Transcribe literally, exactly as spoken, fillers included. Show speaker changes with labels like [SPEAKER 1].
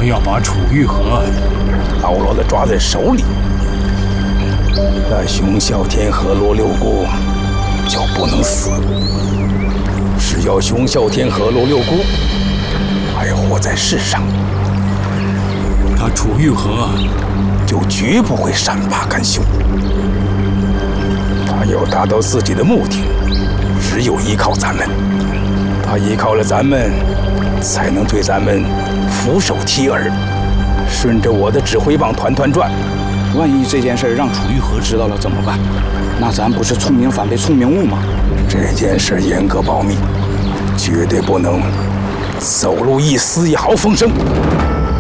[SPEAKER 1] 们要把楚玉和
[SPEAKER 2] 牢牢地抓在手里，那熊啸天和罗六姑就不能死。只要熊啸天和罗六姑还活在世上，
[SPEAKER 1] 他楚玉和
[SPEAKER 2] 就绝不会善罢甘休。他要达到自己的目的，只有依靠咱们。他依靠了咱们，才能对咱们俯首帖耳，顺着我的指挥棒团团转。
[SPEAKER 3] 万一这件事让楚玉和知道了怎么办？那咱不是聪明反被聪明误吗？
[SPEAKER 2] 这件事严格保密，绝对不能走漏一丝一毫风声。